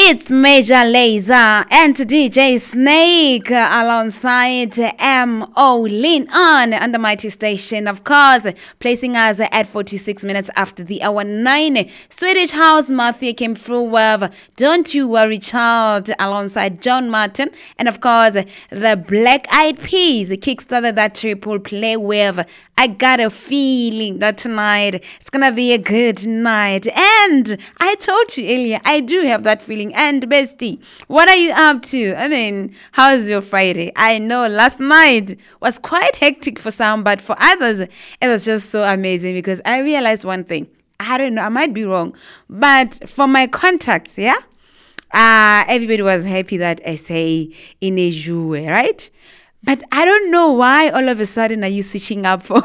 It's Major Lazer and DJ Snake alongside M.O. Lean on the mighty station, of course, placing us at 46 minutes after the hour 9. Swedish House Mafia came through with Don't You Worry Child alongside John Martin, and of course, the Black Eyed Peas kickstarted that triple play with I Got a Feeling that tonight it's gonna be a good night. And I told you earlier, I do have that feeling. And bestie, what are you up to? I mean, how's your Friday? I know last night was quite hectic for some, but for others, it was just so amazing because I realized one thing. I don't know, I might be wrong, but for my contacts, yeah, everybody was happy that I say in a jour, right? But I don't know why all of a sudden are you switching up for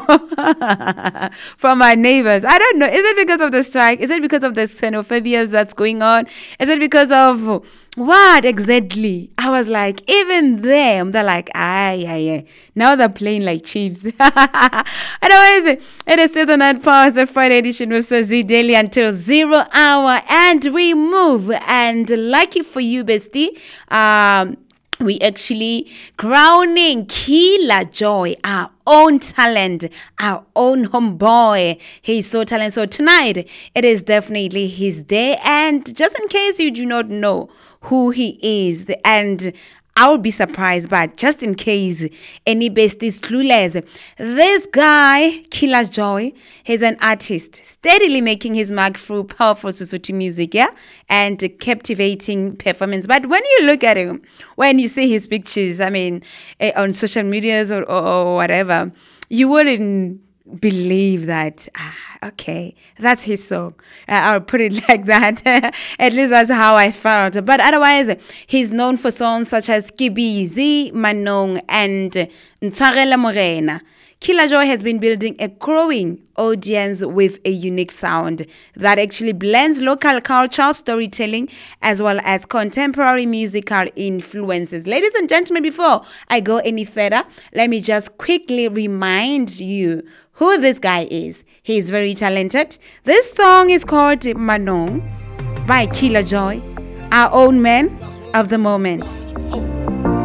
from my neighbors. I don't know. Is it because of the strike? Is it because of the xenophobia that's going on? Is it because of what exactly? I was like, even them, they're like, yeah. Now they're playing like chiefs. Otherwise, it is still the Night Powers, the Friday edition with Sazi Daily until 0 hour. And we move. And lucky for you, bestie, we actually crowning Killer Joy, our own talent, our own homeboy. He's so talented. So tonight, it is definitely his day. And just in case you do not know who he is, and I would be surprised, but just in case any bestie is clueless, this guy, Killer Joy, he's an artist, steadily making his mark through powerful Sesotho music, yeah, and captivating performance. But when you look at him, when you see his pictures, I mean, on social medias or whatever, you wouldn't believe that, okay, that's his song. I'll put it like that. At least that's how I felt. But otherwise, he's known for songs such as Kibizi, Manong, and Ntshwarela Morena. Killer Joy has been building a growing audience with a unique sound that actually blends local cultural storytelling as well as contemporary musical influences. Ladies and gentlemen, before I go any further, let me just quickly remind you who this guy is. He is very talented. This song is called Manong by Killer Joy, our own man of the moment.